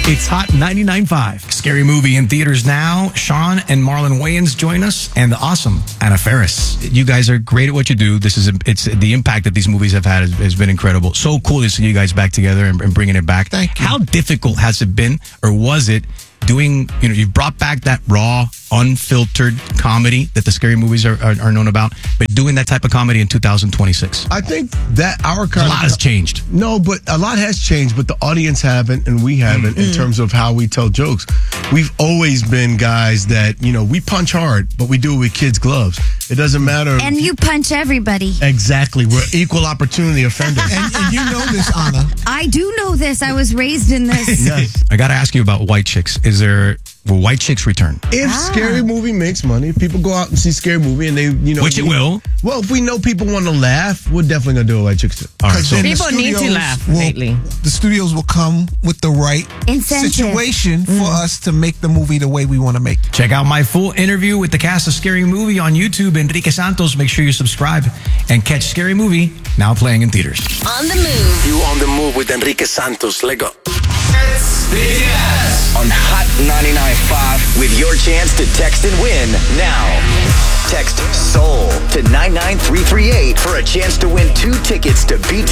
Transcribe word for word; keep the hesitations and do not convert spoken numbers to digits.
It's Hot ninety-nine point five. Scary Movie in theaters now. Sean and Marlon Wayans join us, and the awesome Anna Faris. You guys are great at what you do. This is it's the impact that these movies have had has, has been incredible. So cool to see you guys back together and, and bringing it back. Thank you. How difficult has it been, or was it, doing, you know, you've brought back that raw, unfiltered comedy that the scary movies are, are, are known about, but doing that type of comedy in two thousand twenty-six? I think that our kind A lot has changed. No, but a lot has changed, but the audience haven't and we haven't mm-hmm. in terms of how we tell jokes. We've always been guys that, you know, we punch hard, but we do it with kids' gloves. It doesn't matter. And you punch everybody. Exactly. We're equal opportunity offenders. and, and you know this, Anna. I do know this. I was raised in this. Yes. I got to ask you about White Chicks. Is there, will White Chicks return? If Ah. Scary Movie makes money, if people go out and see Scary Movie and they, you know. Which it we, will. Well, if we know people want to laugh, we're definitely going to do a White Chicks too. All right, so then the People need to studios laugh will- lately. The studios will come with the right Incentive. situation for us to make the movie the way we want to make it. check out my full interview with the cast of Scary Movie on YouTube. Enrique Santos, make sure you subscribe and catch Scary Movie, now playing in theaters. On the move. You on the move with Enrique Santos. Let go. On Hot ninety-nine point five with your chance to text and win now. Text SOUL to nine nine three three eight for a chance to win two tickets to B T